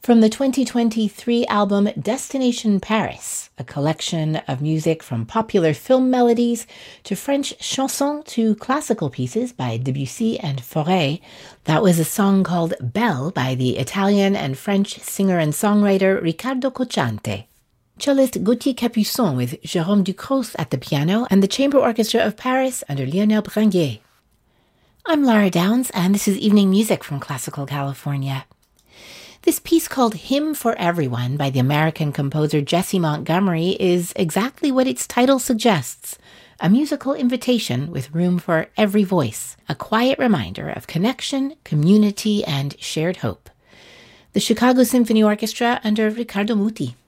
From the 2023 album Destination Paris, a collection of music from popular film melodies to French chansons to classical pieces by Debussy and Fauré, that was a song called Belle by the Italian and French singer and songwriter Riccardo Cocciante. Cellist Gauthier Capuçon with Jérôme Ducros at the piano and the Chamber Orchestra of Paris under Lionel Bringuet. I'm Laura Downs, and this is Evening Music from Classical California. This piece called Hymn for Everyone by the American composer Jessie Montgomery is exactly what its title suggests, a musical invitation with room for every voice, a quiet reminder of connection, community, and shared hope. The Chicago Symphony Orchestra under Riccardo Muti.